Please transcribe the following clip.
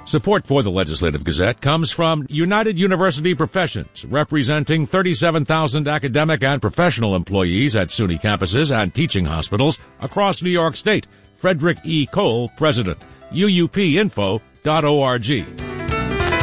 Support for the Legislative Gazette comes from United University Professions, representing 37,000 academic and professional employees at SUNY campuses and teaching hospitals across New York State. Frederick E. Cole, President. UUPinfo.org.